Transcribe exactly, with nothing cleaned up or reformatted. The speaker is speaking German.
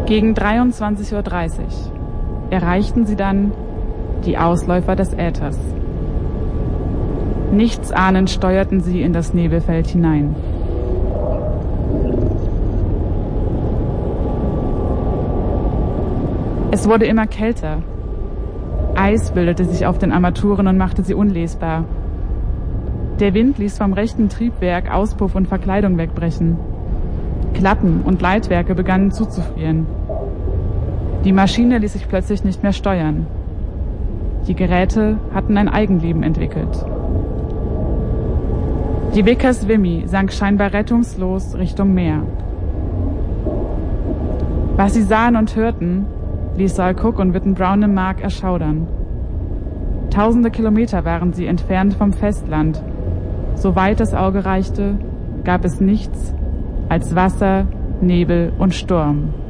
Gegen dreiundzwanzig Uhr dreißig erreichten sie dann die Ausläufer des Äthers. Nichtsahnend steuerten sie in das Nebelfeld hinein. Es wurde immer kälter. Eis bildete sich auf den Armaturen und machte sie unlesbar. Der Wind ließ vom rechten Triebwerk Auspuff und Verkleidung wegbrechen. Klappen und Leitwerke begannen zuzufrieren. Die Maschine ließ sich plötzlich nicht mehr steuern. Die Geräte hatten ein Eigenleben entwickelt. Die Vickers Vimy sank scheinbar rettungslos Richtung Meer. Was sie sahen und hörten, ließ Sol Cook und Whitten Brown im Mark erschaudern. Tausende Kilometer waren sie entfernt vom Festland. Soweit das Auge reichte, gab es nichts als Wasser, Nebel und Sturm.